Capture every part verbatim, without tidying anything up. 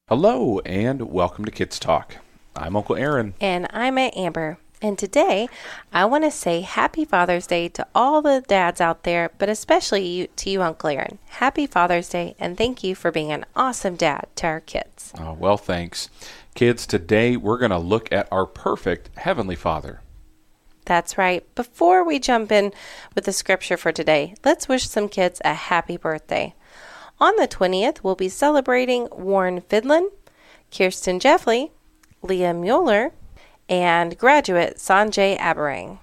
Hello, and welcome to Kids Talk. I'm Uncle Aaron. And I'm Aunt Amber. And today, I want to say Happy Father's Day to all the dads out there, but especially you, to you, Uncle Aaron. Happy Father's Day, and thank you for being an awesome dad to our kids. Oh, well, thanks. Kids, today we're going to look at our perfect Heavenly Father. That's right. Before we jump in with the scripture for today, let's wish some kids a happy birthday. On the twentieth, we'll be celebrating Warren Fidlin, Kirsten Jeffley, Leah Mueller, and graduate Sanjay Aberang.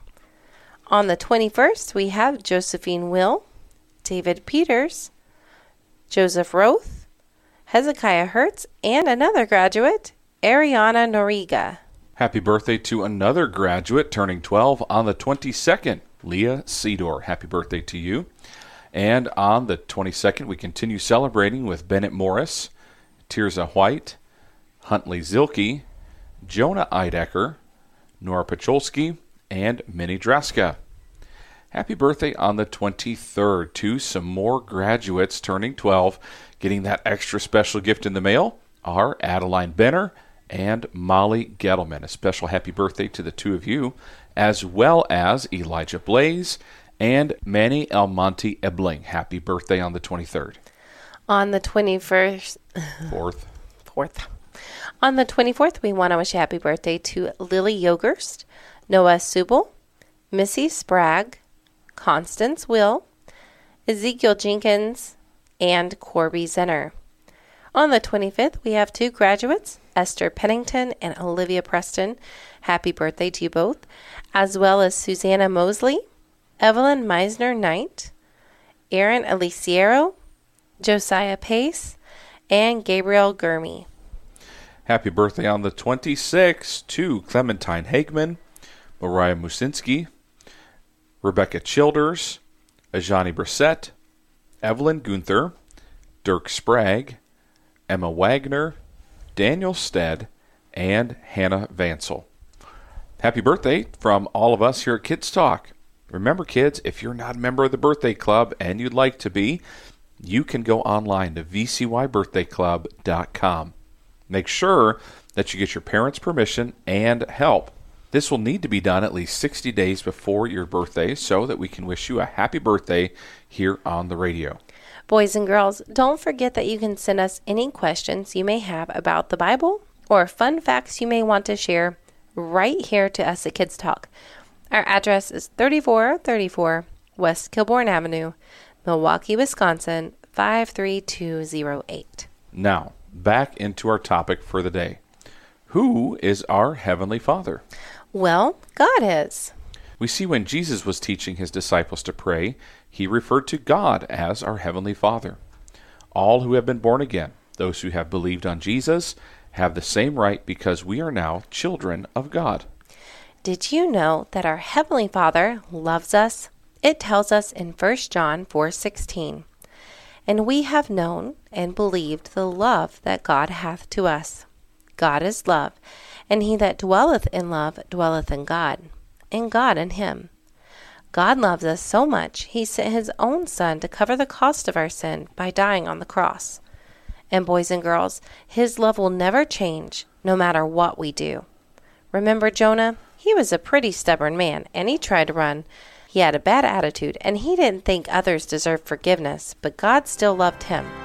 On the twenty-first, we have Josephine Will, David Peters, Joseph Roth, Hezekiah Hertz, and another graduate, Ariana Noriga. Happy birthday to another graduate turning twelve on the twenty-second, Leah Cedor. Happy birthday to you. And on the twenty-second, we continue celebrating with Bennett Morris, Tirza White, Huntley Zilke, Jonah Eidecker, Nora Pacholski, and Minnie Draska. Happy birthday on the twenty-third to some more graduates turning twelve. Getting that extra special gift in the mail are Adeline Benner and Molly Gettleman. A special happy birthday to the two of you, as well as Elijah Blaze and Manny Almonte Ebling. Happy birthday on the twenty-third. On the twenty-first... Fourth. Fourth. On the twenty-fourth, we want to wish a happy birthday to Lily Yogerst, Noah Subel, Missy Spragg, Constance Will, Ezekiel Jenkins, and Corby Zenner. On the twenty-fifth, we have two graduates, Esther Pennington and Olivia Preston. Happy birthday to you both, as well as Susanna Mosley, Evelyn Meisner Knight, Aaron Aliciero, Josiah Pace, and Gabriel Gurmy. Happy birthday on the twenty-sixth to Clementine Hagman, Mariah Musinski, Rebecca Childers, Ajani Brissett, Evelyn Gunther, Dirk Sprague, Emma Wagner, Daniel Stead, and Hannah Vansel. Happy birthday from all of us here at Kids Talk. Remember, kids, if you're not a member of the birthday club and you'd like to be, you can go online to v c y birthday club dot com. Make sure that you get your parents' permission and help. This will need to be done at least sixty days before your birthday so that we can wish you a happy birthday here on the radio. Boys and girls, don't forget that you can send us any questions you may have about the Bible or fun facts you may want to share right here to us at Kids Talk. Our address is thirty-four thirty-four West Kilbourne Avenue, Milwaukee, Wisconsin, five three two zero eight. Now, back into our topic for the day. Who is our Heavenly Father? Well, God is. We see when Jesus was teaching his disciples to pray, he referred to God as our Heavenly Father. All who have been born again, those who have believed on Jesus, have the same right because we are now children of God. Did you know that our Heavenly Father loves us? It tells us in First John four sixteen. And we have known and believed the love that God hath to us. God is love, and he that dwelleth in love dwelleth in God, and God in him. God loves us so much, he sent his own Son to cover the cost of our sin by dying on the cross. And boys and girls, his love will never change, no matter what we do. Remember Jonah? He was a pretty stubborn man, and he tried to run. He had a bad attitude, and he didn't think others deserved forgiveness, but God still loved him.